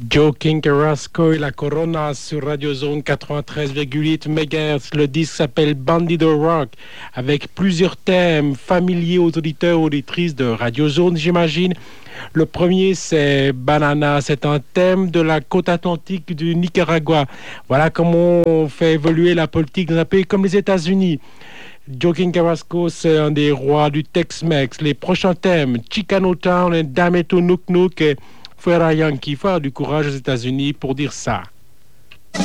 Joe King Carrasco et la Corona sur Radio Zone 93,8 MHz. Le disque s'appelle Bandido Rock avec plusieurs thèmes familiers aux auditeurs, auditrices de Radio Zone, j'imagine. Le premier, c'est Banana. C'est un thème de la côte atlantique du Nicaragua. Voilà comment on fait évoluer la politique dans un pays comme les États-Unis. Joaquin Carrasco, c'est un des rois du Tex-Mex. Les prochains thèmes, Chicano Town et Dameto Nook Nook et Fuera Yankee. Il faut avoir du courage aux États-Unis pour dire ça.